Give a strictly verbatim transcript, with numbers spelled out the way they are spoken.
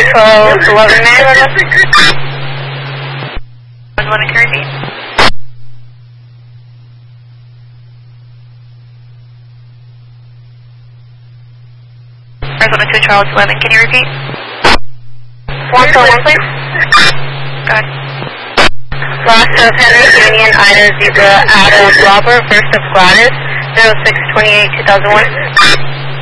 twelve eleven, may I run one one and repeat? Arizona two Charles eleven, can you repeat? one four one, please. Go ahead. Last of Henry, Union, Ida, Zebra, Adam, Robert, first of Gladys, zero six twenty-eight two thousand one.